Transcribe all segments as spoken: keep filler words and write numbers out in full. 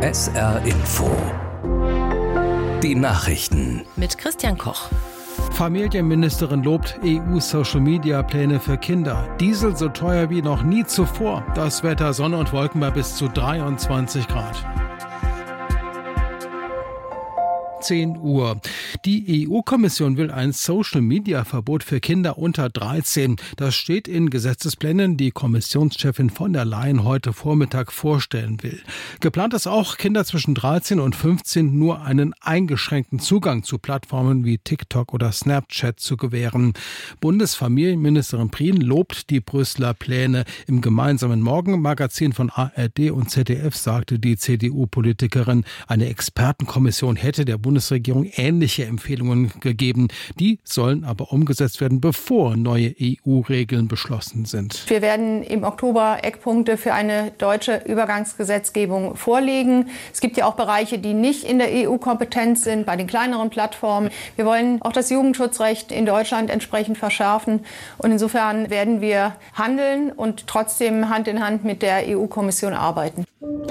S R Info. Die Nachrichten. Mit Christian Koch. Familienministerin lobt E U-Social-Media-Pläne für Kinder. Diesel so teuer wie noch nie zuvor. Das Wetter, Sonne und Wolken bei bis zu dreiundzwanzig Grad. zehn Uhr. Die E U-Kommission will ein Social-Media-Verbot für Kinder unter dreizehn. Das steht in Gesetzesplänen, die Kommissionschefin von der Leyen heute Vormittag vorstellen will. Geplant ist auch, Kinder zwischen dreizehn und fünfzehn nur einen eingeschränkten Zugang zu Plattformen wie TikTok oder Snapchat zu gewähren. Bundesfamilienministerin Prien lobt die Brüsseler Pläne. Im gemeinsamen Morgenmagazin von A R D und Z D F sagte die C D U-Politikerin, eine Expertenkommission hätte der Bundesregierung ähnliche Empfehlungen gegeben. Die sollen aber umgesetzt werden, bevor neue E U-Regeln beschlossen sind. Wir werden im Oktober Eckpunkte für eine deutsche Übergangsgesetzgebung vorlegen. Es gibt ja auch Bereiche, die nicht in der E U-Kompetenz sind, bei den kleineren Plattformen. Wir wollen auch das Jugendschutzrecht in Deutschland entsprechend verschärfen. Und insofern werden wir handeln und trotzdem Hand in Hand mit der E U-Kommission arbeiten.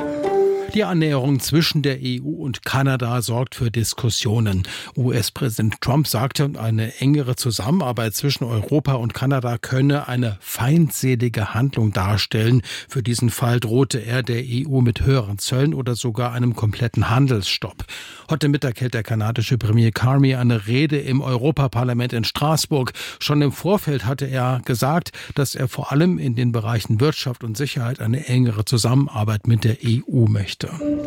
Die Annäherung zwischen der E U und Kanada sorgt für Diskussionen. U S-Präsident Trump sagte, eine engere Zusammenarbeit zwischen Europa und Kanada könne eine feindselige Handlung darstellen. Für diesen Fall drohte er der E U mit höheren Zöllen oder sogar einem kompletten Handelsstopp. Heute Mittag hält der kanadische Premier Carney eine Rede im Europaparlament in Straßburg. Schon im Vorfeld hatte er gesagt, dass er vor allem in den Bereichen Wirtschaft und Sicherheit eine engere Zusammenarbeit mit der E U möchte.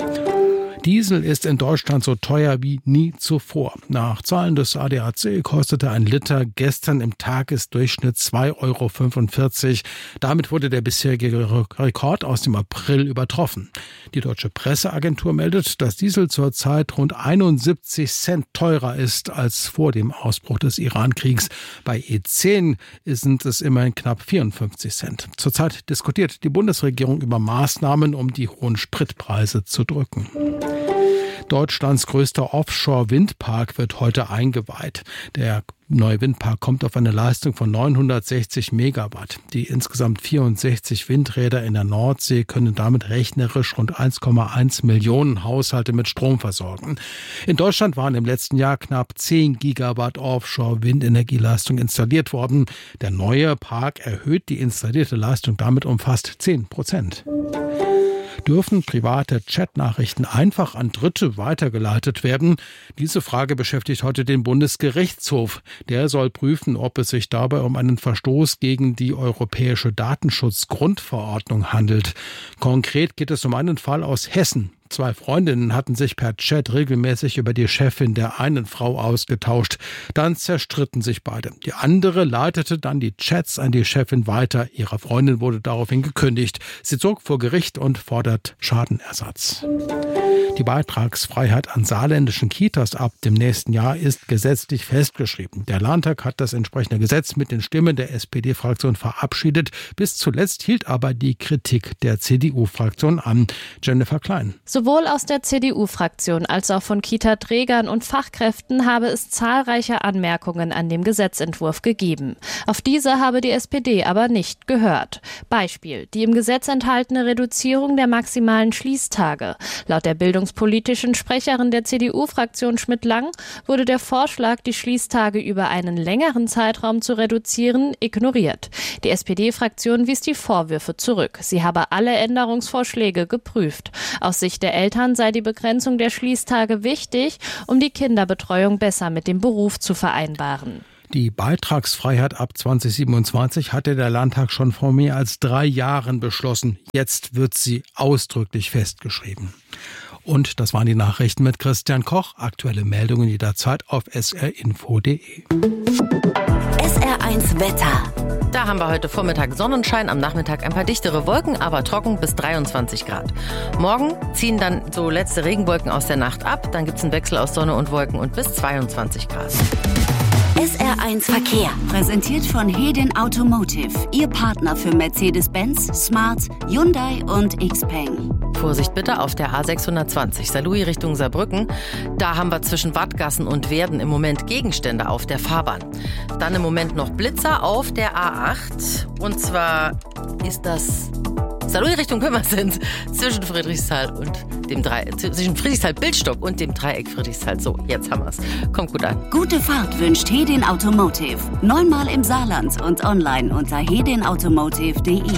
Diesel ist in Deutschland so teuer wie nie zuvor. Nach Zahlen des A D A C kostete ein Liter gestern im Tagesdurchschnitt zwei Euro fünfundvierzig. Damit wurde der bisherige Rekord aus dem April übertroffen. Die Deutsche Presseagentur meldet, dass Diesel zurzeit rund einundsiebzig Cent teurer ist als vor dem Ausbruch des Iran-Kriegs. Bei E zehn sind es immerhin knapp vierundfünfzig Cent. Zurzeit diskutiert die Bundesregierung über Maßnahmen, um die hohen Spritpreise zu drücken. Deutschlands größter Offshore-Windpark wird heute eingeweiht. Der neue Windpark kommt auf eine Leistung von neunhundertsechzig Megawatt. Die insgesamt vierundsechzig Windräder in der Nordsee können damit rechnerisch rund eins Komma eins Millionen Haushalte mit Strom versorgen. In Deutschland waren im letzten Jahr knapp zehn Gigawatt Offshore-Windenergieleistung installiert worden. Der neue Park erhöht die installierte Leistung damit um fast zehn Prozent. Dürfen private Chatnachrichten einfach an Dritte weitergeleitet werden? Diese Frage beschäftigt heute den Bundesgerichtshof. Der soll prüfen, ob es sich dabei um einen Verstoß gegen die Europäische Datenschutzgrundverordnung handelt. Konkret geht es um einen Fall aus Hessen. Zwei Freundinnen hatten sich per Chat regelmäßig über die Chefin der einen Frau ausgetauscht. Dann zerstritten sich beide. Die andere leitete dann die Chats an die Chefin weiter. Ihrer Freundin wurde daraufhin gekündigt. Sie zog vor Gericht und fordert Schadenersatz. Die Beitragsfreiheit an saarländischen Kitas ab dem nächsten Jahr ist gesetzlich festgeschrieben. Der Landtag hat das entsprechende Gesetz mit den Stimmen der S P D-Fraktion verabschiedet. Bis zuletzt hielt aber die Kritik der C D U-Fraktion an. Jennifer Klein. Sowohl aus der C D U-Fraktion als auch von Kita-Trägern und Fachkräften habe es zahlreiche Anmerkungen an dem Gesetzentwurf gegeben. Auf diese habe die S P D aber nicht gehört. Beispiel: die im Gesetz enthaltene Reduzierung der maximalen Schließtage. Laut der bildungspolitischen Sprecherin der C D U-Fraktion Schmidt-Lang wurde der Vorschlag, die Schließtage über einen längeren Zeitraum zu reduzieren, ignoriert. Die S P D-Fraktion wies die Vorwürfe zurück. Sie habe alle Änderungsvorschläge geprüft. Aus Sicht der Eltern sei die Begrenzung der Schließtage wichtig, um die Kinderbetreuung besser mit dem Beruf zu vereinbaren. Die Beitragsfreiheit ab zwanzig siebenundzwanzig hatte der Landtag schon vor mehr als drei Jahren beschlossen. Jetzt wird sie ausdrücklich festgeschrieben. Und das waren die Nachrichten mit Christian Koch. Aktuelle Meldungen jederzeit auf s r info punkt d e. S R eins Wetter. Da haben wir heute Vormittag Sonnenschein, am Nachmittag ein paar dichtere Wolken, aber trocken bis dreiundzwanzig Grad. Morgen ziehen dann so letzte Regenwolken aus der Nacht ab, dann gibt es einen Wechsel aus Sonne und Wolken und bis zweiundzwanzig Grad. S R eins Verkehr, präsentiert von Hedin Automotive, Ihr Partner für Mercedes-Benz, Smart, Hyundai und Xpeng. Vorsicht bitte auf der A sechshundertzwanzig, Saarlouis Richtung Saarbrücken. Da haben wir zwischen Wattgassen und Werden im Moment Gegenstände auf der Fahrbahn. Dann im Moment noch Blitzer auf der A acht. Und zwar ist das Saarlouis Richtung Pirmasens zwischen Friedrichsthal und dem Dreieck, zwischen Friedrichsthal-Bildstock und dem Dreieck Friedrichsthal. So, jetzt haben wir's. Kommt gut an. Gute Fahrt wünscht Hedin Automotive. Neunmal im Saarland und online unter hedin automotive punkt de.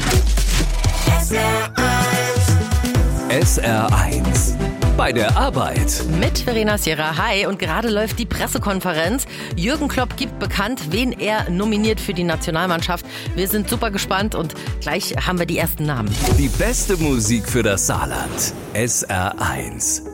S R eins. Bei der Arbeit. Mit Verena Sierra. Hi. Und gerade läuft die Pressekonferenz. Jürgen Klopp gibt bekannt, wen er nominiert für die Nationalmannschaft. Wir sind super gespannt und gleich haben wir die ersten Namen. Die beste Musik für das Saarland. S R eins.